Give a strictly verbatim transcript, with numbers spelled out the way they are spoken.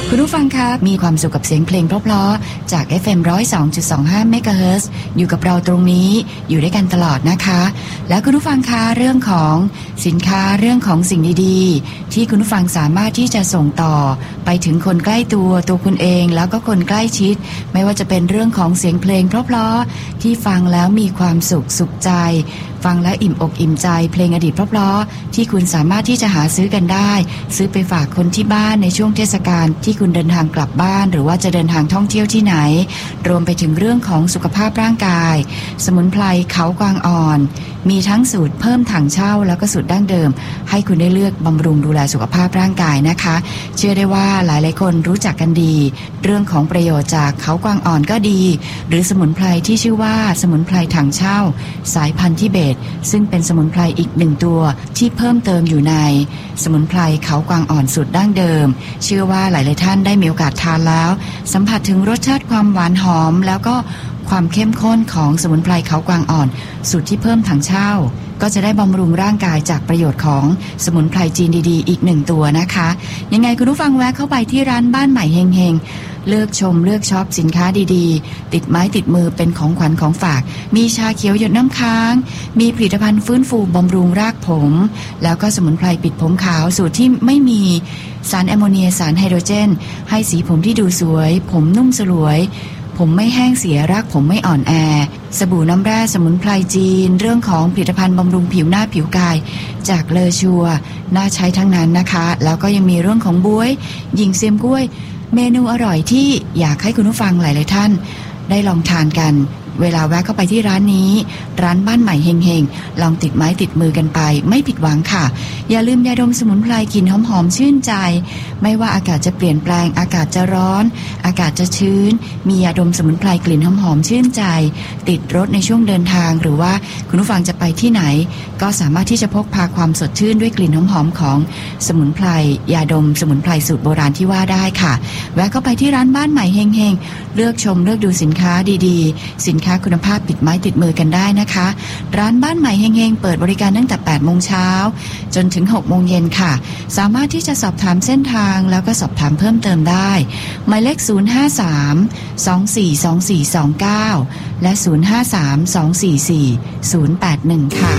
คุณผู้ฟังคะมีความสุขกับเสียงเพลงเพราะๆจาก เอฟ เอ็ม หนึ่งร้อยสองจุดสองห้า เมกะเฮิรตซ์อยู่กับเราตรงนี้อยู่ด้วยกันตลอดนะคะและคุณผู้ฟังคะเรื่องของสินค้าเรื่องของสิ่งดีๆที่คุณผู้ฟังสามารถที่จะส่งต่อไปถึงคนใกล้ตัวตัวคุณเองแล้วก็คนใกล้ชิดไม่ว่าจะเป็นเรื่องของเสียงเพลงเพราะๆที่ฟังแล้วมีความสุขสุขใจฟังแล้วอิ่มอกอิ่มใจเพลงอดีตเพราะๆที่คุณสามารถที่จะหาซื้อกันได้ซื้อไปฝากคนที่บ้านในช่วงเทศกาลที่คุณเดินทางกลับบ้านหรือว่าจะเดินทางท่องเที่ยวที่ไหนรวมไปถึงเรื่องของสุขภาพร่างกายสมุนไพรเขากวางอ่อนมีทั้งสูตรเพิ่มถังเช่าแล้วก็สูตรดั้งเดิมให้คุณได้เลือกบำรุงดูแลสุขภาพร่างกายนะคะเชื่อได้ว่าหลายๆคนรู้จักกันดีเรื่องของประโยชน์จากเขากวางอ่อนก็ดีหรือสมุนไพรที่ชื่อว่าสมุนไพรถังเช่าสายพันธุ์ทิเบตซึ่งเป็นสมุนไพรอีกหนึ่งตัวที่เพิ่มเติมอยู่ในสมุนไพรเขากวางอ่อนสูตรดั้งเดิมเชื่อว่าหลายๆท่านได้มีโอกาสทานแล้วสัมผัสถึงรสชาติความหวานหอมแล้วก็ความเข้มข้นของสมุนไพรเขากวางอ่อนสูตรที่เพิ่มถังเช่าก็จะได้บำรุงร่างกายจากประโยชน์ของสมุนไพรจีนดีๆอีกหนึ่งตัวนะคะยังไงคุณผู้ฟังแวะเข้าไปที่ร้านบ้านใหม่เฮงๆเลือกชมเลือกช็อปสินค้าดีๆติดไม้ติดมือเป็นของขวัญของฝากมีชาเขียวหยดน้ำค้างมีผลิตภัณฑ์ฟื้นฟูบำรุงรากผมแล้วก็สมุนไพรปิดผมขาวสูตรที่ไม่มีสารแอมโมเนียสารไฮโดรเจนให้สีผมที่ดูสวยผมนุ่มสลวยผมไม่แห้งเสียรากผมไม่อ่อนแอสบู่น้ำแร่สมุนไพรจีนเรื่องของผลิตภัณฑ์บำรุงผิวหน้าผิวกายจากเลอชัวน่าใช้ทั้งนั้นนะคะแล้วก็ยังมีเรื่องของบ๊วยหญิงเซียมกล้วยเมนูอร่อยที่อยากให้คุณผู้ฟังหลายๆท่านได้ลองทานกันเวลาแวะเข้าไปที่ร้านนี้ร้านบ้านใหม่เฮงๆลองติดไม้ติดมือกันไปไม่ผิดหวังค่ะอย่าลืมยาดมสมุนไพรกลิ่นหอมๆชื่นใจไม่ว่าอากาศจะเปลี่ยนแปลงอากาศจะร้อนอากาศจะชื้นมียาดมสมุนไพรกลิ่นหอมๆชื่นใจติดรถในช่วงเดินทางหรือว่าคุณผู้ฟังจะไปที่ไหนก็สามารถที่จะพกพาความสดชื่นด้วยกลิ่นหอมๆของสมุนไพรยาดมสมุนไพรสูตรโบราณที่ว่าได้ค่ะแวะเข้าไปที่ร้านบ้านใหม่เฮงๆเลือกชมเลือกดูสินค้าดีๆสินค้าคุณภาพติดไม้ติดมือกันได้นะคะร้านบ้านใหม่เฮงๆเปิดบริการตั้งแต่ แปดโมงเช้าจนถึง หกโมงเย็นค่ะสามารถที่จะสอบถามเส้นทางแล้วก็สอบถามเพิ่มเติมได้หมายเลขศูนย์ ห้า สาม สอง สี่ สอง สี่ สอง เก้าและศูนย์ ห้า สาม สอง สี่ สี่ ศูนย์ แปด หนึ่งค่ะ